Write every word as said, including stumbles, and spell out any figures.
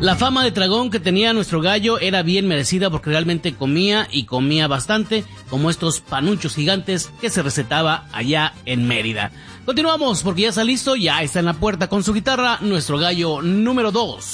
La fama de tragón que tenía nuestro gallo era bien merecida porque realmente comía y comía bastante, como estos panuchos gigantes que se recetaba allá en Mérida. Continuamos porque ya está listo, ya está en la puerta con su guitarra, nuestro gallo número dos.